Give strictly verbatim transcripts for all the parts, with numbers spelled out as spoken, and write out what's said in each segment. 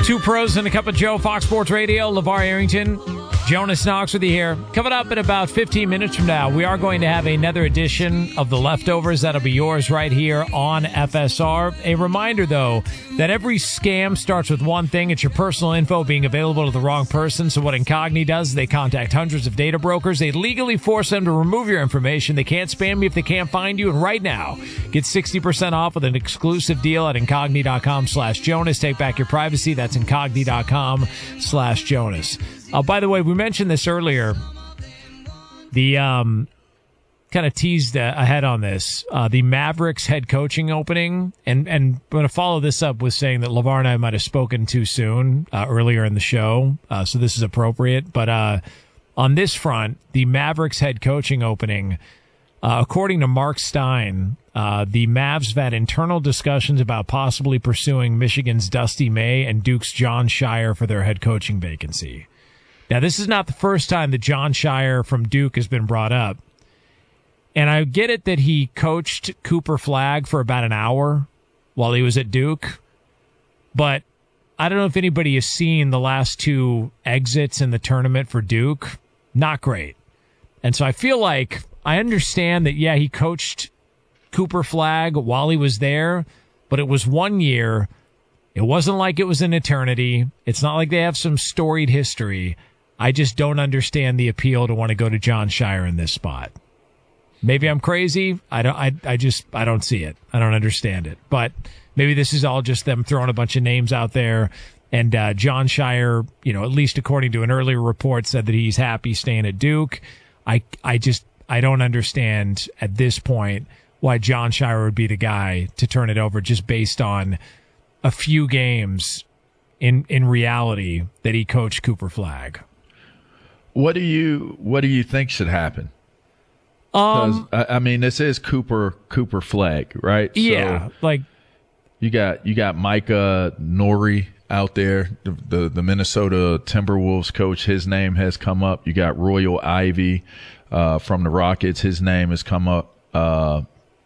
Two pros and a cup of Joe, Fox Sports Radio, LeVar Arrington, Jonas Knox with you here. Coming up in about fifteen minutes from now, we are going to have another edition of The Leftovers. That'll be yours right here on F S R. A reminder, though, that every scam starts with one thing. It's your personal info being available to the wrong person. So what Incogni does, they contact hundreds of data brokers. They legally force them to remove your information. They can't spam you if they can't find you. And right now, get sixty percent off with an exclusive deal at Incogni.com slash Jonas. Take back your privacy. That's Incogni.com slash Jonas. Uh, by the way, we mentioned this earlier. The um, kind of teased uh, ahead on this. Uh, the Mavericks head coaching opening. And, and I'm going to follow this up with saying that LeVar and I might have spoken too soon uh, earlier in the show. Uh, so this is appropriate. But uh, on this front, the Mavericks head coaching opening, uh, according to Mark Stein, uh, the Mavs have had internal discussions about possibly pursuing Michigan's Dusty May and Duke's John Shire for their head coaching vacancy. Now, this is not the first time that John Shire from Duke has been brought up. And I get it that he coached Cooper Flagg for about an hour while he was at Duke. But I don't know if anybody has seen the last two exits in the tournament for Duke. Not great. And so I feel like I understand that, yeah, he coached Cooper Flagg while he was there, but it was one year. It wasn't like it was an eternity. It's not like they have some storied history. I just don't understand the appeal to want to go to John Shire in this spot. Maybe I'm crazy. I don't. I. I just. I don't see it. I don't understand it. But maybe this is all just them throwing a bunch of names out there. And uh, John Shire, you know, at least according to an earlier report, said that he's happy staying at Duke. I. I just. I don't understand at this point why John Shire would be the guy to turn it over just based on a few games in in reality that he coached Cooper Flagg. What do you what do you think should happen? Um, I, I mean, this is Cooper Cooper Flagg, right? Yeah, so like you got you got Micah Nori out there, the, the the Minnesota Timberwolves coach. His name has come up. You got Royal Ivey uh, from the Rockets. His name has come up. Uh,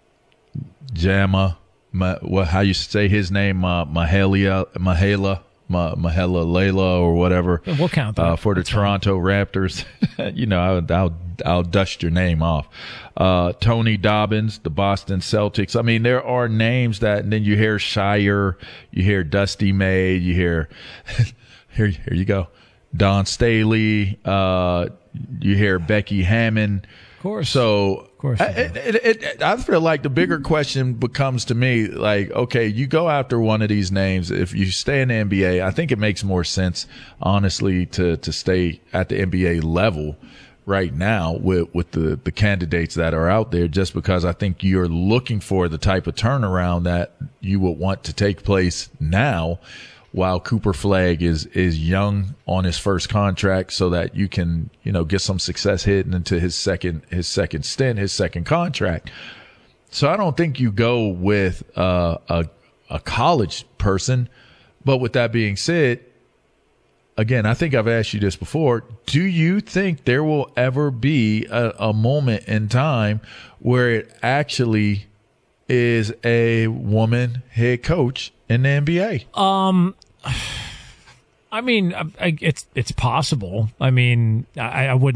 Jama, Ma, what how you say his name? Uh, Mahalia Mahela. Mahela Layla or whatever. We'll count that. Uh, for the That's Toronto fine. Raptors. You know, I'll, I'll, I'll dust your name off. Uh, Tony Dobbins, the Boston Celtics. I mean, there are names that, and then you hear Shire, you hear Dusty May, you hear, here, here you go, Don Staley, uh, you hear Becky Hammond. Of course. So, of course I, it, it, it, I feel like the bigger question becomes to me, like, okay, you go after one of these names. If you stay in the N B A, I think it makes more sense, honestly, to, to stay at the N B A level right now with, with the, the candidates that are out there, just because I think you're looking for the type of turnaround that you would want to take place now, while Cooper Flagg is, is young on his first contract, so that you can, you know, get some success hitting into his second, his second stint, his second contract. So I don't think you go with, uh, a, a college person. But with that being said, again, I think I've asked you this before. Do you think there will ever be a, a moment in time where it actually is a woman head coach in the N B A? Um, I mean, I, it's it's possible. I mean, I, I wouldn't.